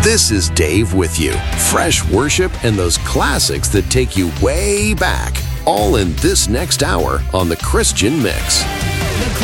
This is Dave with you. Fresh worship and those classics that take you way back. All in this next hour on The Christian Mix.